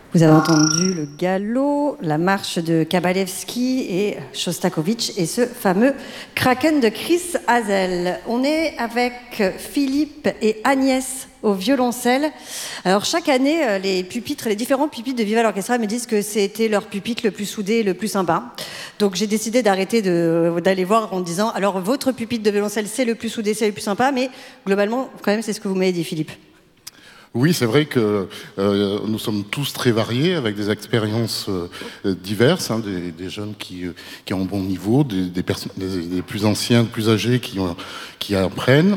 Vous avez entendu le galop, la marche de Kabalevski et Shostakovich et ce fameux Kraken de Chris Hazel. On est avec Philippe et Agnès au violoncelle. Alors chaque année, les différents pupitres de Viva l'Orchestra me disent que c'était leur pupitre le plus soudé, le plus sympa. Donc j'ai décidé d'arrêter d'aller voir en disant alors votre pupitre de violoncelle c'est le plus soudé, c'est le plus sympa, mais globalement quand même c'est ce que vous m'avez dit, Philippe. Oui, c'est vrai que nous sommes tous très variés, avec des expériences diverses, hein, des jeunes qui ont un bon niveau, des plus anciens, des plus âgés qui apprennent.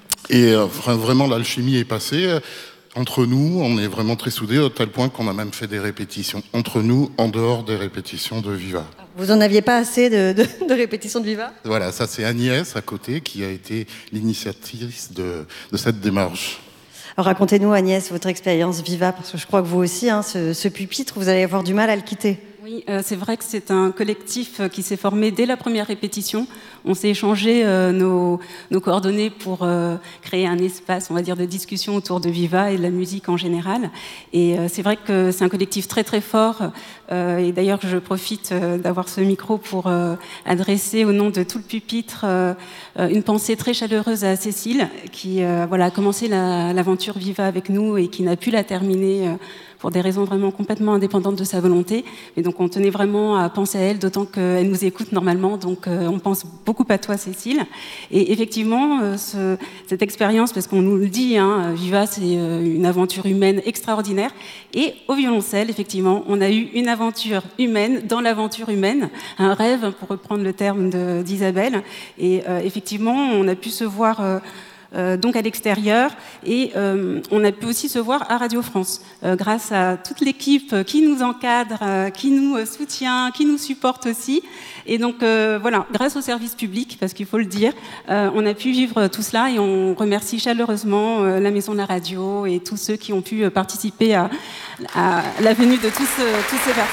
Et vraiment, l'alchimie est passée. Entre nous, on est vraiment très soudés, au tel point qu'on a même fait des répétitions entre nous, en dehors des répétitions de Viva. Vous n'en aviez pas assez de répétitions de Viva ? Voilà, ça c'est Agnès, à côté, qui a été l'initiatrice de cette démarche. Alors racontez-nous Agnès, votre expérience Viva, parce que je crois que vous aussi, hein, ce pupitre, vous allez avoir du mal à le quitter. Oui, c'est vrai que c'est un collectif qui s'est formé dès la première répétition. On s'est échangé nos coordonnées pour créer un espace, on va dire, de discussion autour de Viva et de la musique en général. Et c'est vrai que c'est un collectif très très fort. Et d'ailleurs, je profite d'avoir ce micro pour adresser au nom de tout le pupitre une pensée très chaleureuse à Cécile, qui a commencé l'aventure Viva avec nous et qui n'a pu la terminer pour des raisons vraiment complètement indépendantes de sa volonté. Et donc on tenait vraiment à penser à elle, d'autant qu'elle nous écoute normalement. Donc on pense beaucoup à toi, Cécile. Et effectivement, cette expérience, parce qu'on nous le dit, hein, Viva, c'est une aventure humaine extraordinaire. Et au violoncelle, effectivement, on a eu une aventure humaine dans l'aventure humaine, un rêve, pour reprendre le terme d'Isabelle. Et effectivement, on a pu se voir donc à l'extérieur, et on a pu aussi se voir à Radio France grâce à toute l'équipe qui nous encadre, qui nous soutient, qui nous supporte aussi. Et donc voilà, grâce au service public, parce qu'il faut le dire, on a pu vivre tout cela, et on remercie chaleureusement la Maison de la Radio et tous ceux qui ont pu participer à la venue de tous ces personnes.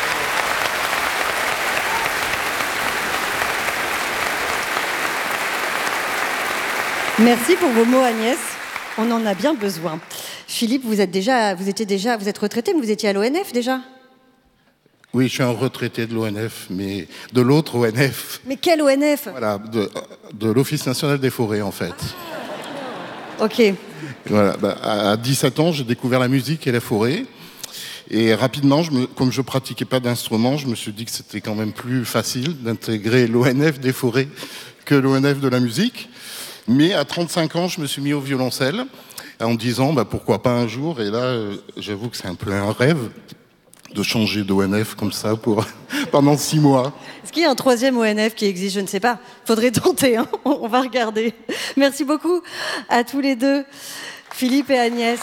Merci pour vos mots, Agnès. On en a bien besoin. Philippe, vous êtes retraité, mais vous étiez à l'ONF déjà ? Oui, je suis un retraité de l'ONF, mais de l'autre ONF. Mais quel ONF ? Voilà, de l'Office national des forêts, en fait. Ok. Voilà, à 17 ans, j'ai découvert la musique et la forêt. Et rapidement, comme je pratiquais pas d'instrument, je me suis dit que c'était quand même plus facile d'intégrer l'ONF des forêts que l'ONF de la musique. Mais à 35 ans, je me suis mis au violoncelle en me disant pourquoi pas un jour. Et là, j'avoue que c'est un peu un rêve de changer d'ONF comme ça pendant 6 mois. Est-ce qu'il y a un troisième ONF qui existe ? Je ne sais pas. Faudrait tenter, hein. On va regarder. Merci beaucoup à tous les deux, Philippe et Agnès.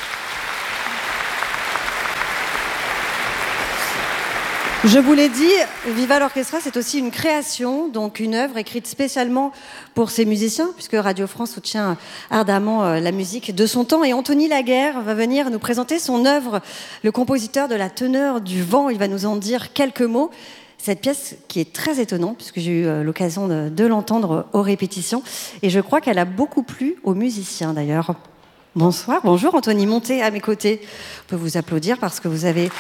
Je vous l'ai dit, Viva l'Orchestra, c'est aussi une création, donc une œuvre écrite spécialement pour ces musiciens, puisque Radio France soutient ardemment la musique de son temps. Et Anthony Laguerre va venir nous présenter son œuvre, le compositeur de La teneur du vent. Il va nous en dire quelques mots. Cette pièce qui est très étonnante, puisque j'ai eu l'occasion de l'entendre aux répétitions. Et je crois qu'elle a beaucoup plu aux musiciens, d'ailleurs. Bonjour Anthony, montez à mes côtés. On peut vous applaudir parce que vous avez...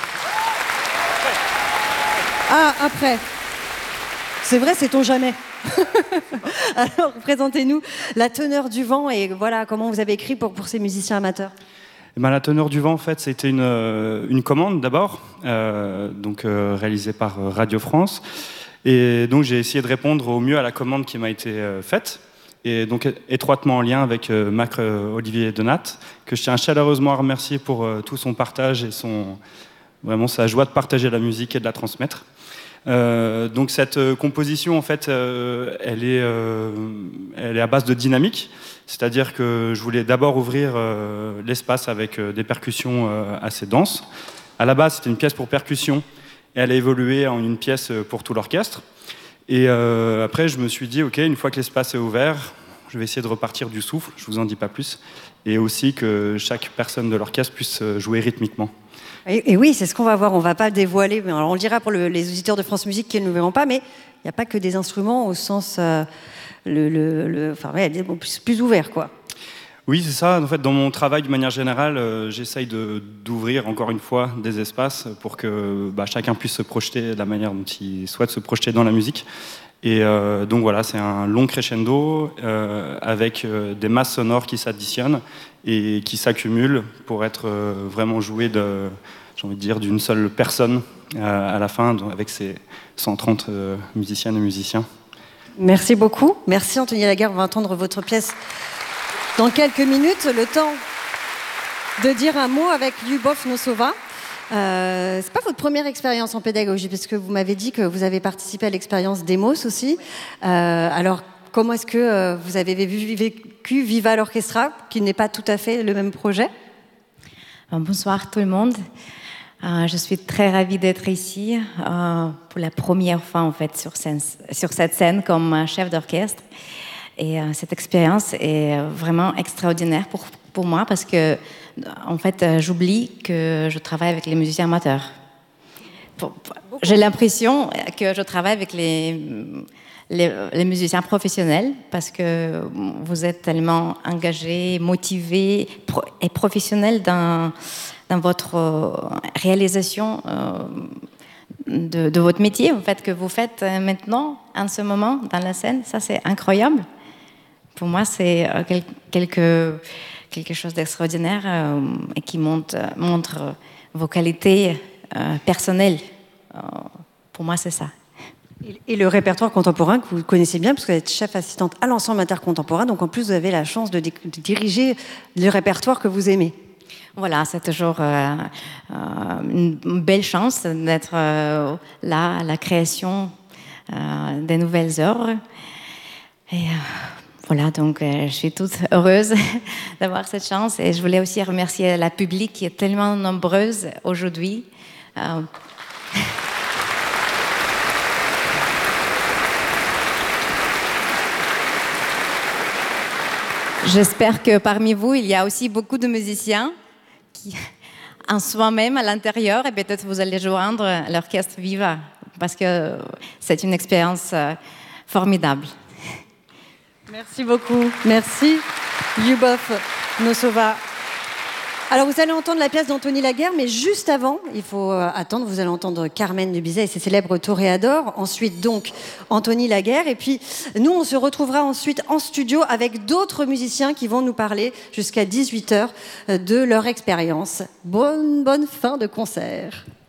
Ah, après. C'est vrai, sait-on jamais. Alors, présentez-nous La teneur du vent et voilà comment vous avez écrit pour ces musiciens amateurs. La teneur du vent, en fait, c'était une commande d'abord, réalisée par Radio France. Et donc, j'ai essayé de répondre au mieux à la commande qui m'a été faite. Et donc, étroitement en lien avec Marc-Olivier Donat, que je tiens chaleureusement à remercier pour tout son partage et vraiment sa joie de partager la musique et de la transmettre. Donc cette composition, en fait, elle est à base de dynamique, c'est-à-dire que je voulais d'abord ouvrir l'espace avec des percussions assez denses. À la base, c'était une pièce pour percussion, et elle a évolué en une pièce pour tout l'orchestre. Et après, je me suis dit, ok, une fois que l'espace est ouvert, je vais essayer de repartir du souffle, je vous en dis pas plus, et aussi que chaque personne de l'orchestre puisse jouer rythmiquement. Et oui, c'est ce qu'on va voir. On ne va pas le dévoiler. Mais alors on le dira pour les auditeurs de France Musique qui ne le verront pas, mais il n'y a pas que des instruments au sens plus ouvert, quoi. Oui, c'est ça. En fait, dans mon travail, de manière générale, j'essaye d'ouvrir encore une fois des espaces pour que chacun puisse se projeter de la manière dont il souhaite se projeter dans la musique. Et donc voilà, c'est un long crescendo avec des masses sonores qui s'additionnent et qui s'accumulent pour être vraiment joué j'ai envie de dire, d'une seule personne à la fin, avec ses 130 musiciennes et musiciens. Merci beaucoup. Merci Anthony Laguerre. On va entendre votre pièce dans quelques minutes. Le temps de dire un mot avec Ljubov Nosova. C'est pas votre première expérience en pédagogie, parce que vous m'avez dit que vous avez participé à l'expérience Demos aussi. Alors, comment est-ce que vous avez vécu Viva l'Orchestra, qui n'est pas tout à fait le même projet? Bonsoir tout le monde. Je suis très ravie d'être ici pour la première fois en fait sur cette scène comme chef d'orchestre. Et cette expérience est vraiment extraordinaire pour moi parce que en fait j'oublie que je travaille avec les musiciens amateurs. J'ai l'impression que je travaille avec les musiciens professionnels parce que vous êtes tellement engagés, motivés et professionnels dans votre réalisation de votre métier, en fait, que vous faites maintenant, en ce moment, dans la scène. Ça, c'est incroyable. Pour moi, c'est quelque chose d'extraordinaire et qui montre vos qualités personnelles. Pour moi, c'est ça. Et le répertoire contemporain que vous connaissez bien, parce que vous êtes chef assistante à l'ensemble intercontemporain, donc en plus vous avez la chance de diriger le répertoire que vous aimez. Voilà, c'est toujours une belle chance d'être là à la création des nouvelles œuvres. Et voilà, donc je suis toute heureuse d'avoir cette chance. Et je voulais aussi remercier la public qui est tellement nombreuse aujourd'hui. J'espère que parmi vous, il y a aussi beaucoup de musiciens qui, en soi-même, à l'intérieur, et peut-être vous allez joindre l'orchestre Viva, parce que c'est une expérience formidable. Merci beaucoup. Merci, Ljubov Nosova. Alors, vous allez entendre la pièce d'Anthony Laguerre, mais juste avant, il faut attendre, vous allez entendre Carmen de Bizet et ses célèbres Toréadors. Ensuite, donc, Anthony Laguerre. Et puis, nous, on se retrouvera ensuite en studio avec d'autres musiciens qui vont nous parler jusqu'à 18h de leur expérience. Bonne fin de concert.